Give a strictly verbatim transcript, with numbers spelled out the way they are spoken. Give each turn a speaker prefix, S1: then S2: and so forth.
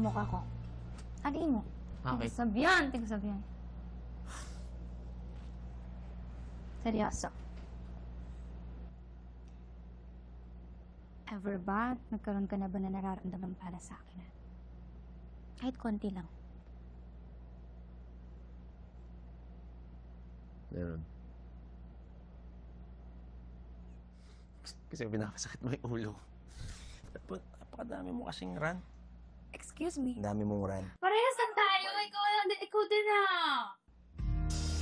S1: mukha ko. Aliin mo.
S2: Bakit?
S1: Tigsabihan, tigsabihan. Seryoso. Ever ba, nagkaroon ka na ba na nararamdaman para sa akin? Ha? Kahit konti lang.
S2: Meron. Kasi pinapasakit mo yung ulo.
S3: Dapat, napakadami mo kasing run.
S1: Excuse me?
S3: Ang dami mong run.
S1: Parehas lang tayo. Ikaw lang din. Ikaw din ah.